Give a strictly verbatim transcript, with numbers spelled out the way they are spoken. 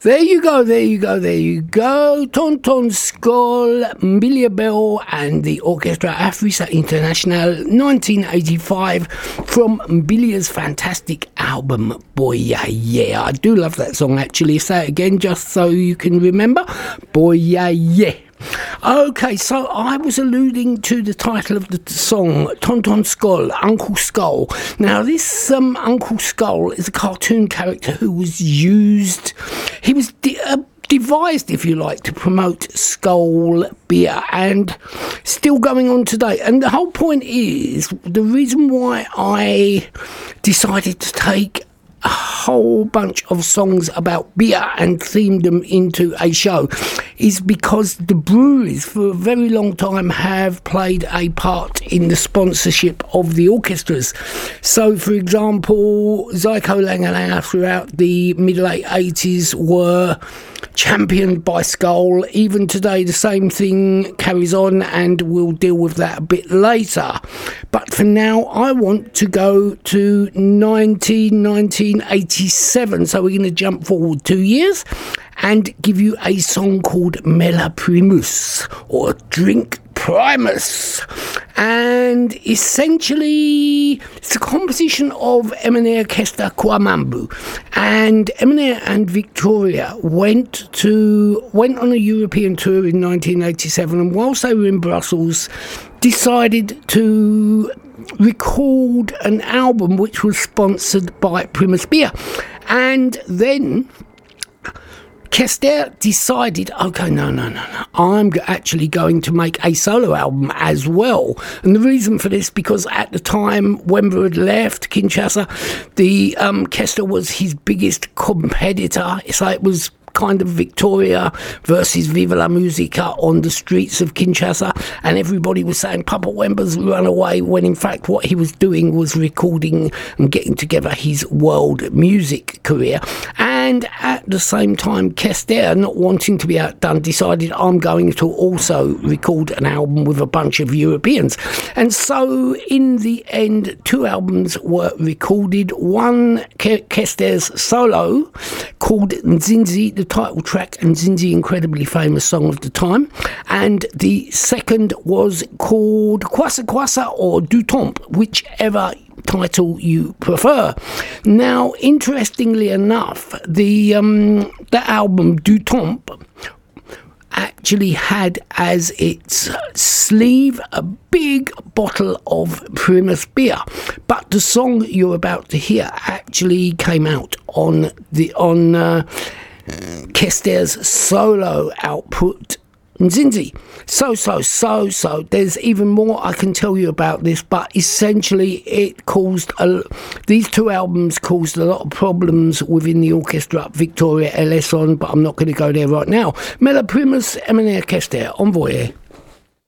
There you go, there you go, there you go. Tonton Skoll, Mbilia Bel and the Orchestra Afrisa International, nineteen eighty-five, from Mbilia's fantastic album, Boy Yeah Yeah. I do love that song, actually. Say it again, just so you can remember. Boy Yeah Yeah. Okay, so I was alluding to the title of the song, Tonton Skoll, Uncle Skull. Now, this um, Uncle Skull is a cartoon character who was used, he was de- uh, devised, if you like, to promote Skull beer, and still going on today. And the whole point is, the reason why I decided to take a whole bunch of songs about beer and themed them into a show is because the breweries for a very long time have played a part in the sponsorship of the orchestras. So, for example, Zyko Langalanga throughout the mid-late eighties were championed by Skull. Even today, the same thing carries on, and we'll deal with that a bit later. But for now, I want to go to nineteen eighty-seven, so we're going to jump forward two years and give you a song called Mela Primus, or Drink Primus. And essentially, it's a composition of Eminere Kester Kwamambu. And Eminere and Victoria went to went on a European tour in nineteen eighty-seven, and whilst they were in Brussels, decided to record an album which was sponsored by Primus Beer. And then Kester decided, okay, no, no, no, no, I'm actually going to make a solo album as well. And the reason for this, because at the time Wemba had left Kinshasa, the um, Kester was his biggest competitor. So it was kind of Victoria versus Viva la Musica on the streets of Kinshasa, and everybody was saying Papa Wemba's run away, when in fact what he was doing was recording and getting together his world music career. And at the same time, Kester, not wanting to be outdone, decided, I'm going to also record an album with a bunch of Europeans. And so in the end, two albums were recorded. One, Kester's solo, called Nzinzi, the title track, and Nzinzi, incredibly famous song of the time. And the second was called Kwasa Kwasa or Du Temp, whichever title you prefer. Now, interestingly enough, the um, the album Du Temp actually had as its sleeve a big bottle of Primus beer, but the song you're about to hear actually came out on the on uh, Kester's solo output, Nzinzi. So, so, so, so, there's even more I can tell you about this, but essentially it caused, a, these two albums caused a lot of problems within the orchestra, Victoria Eleson, but I'm not going to go there right now. Mela Primus, Eminere Kester, Envoy.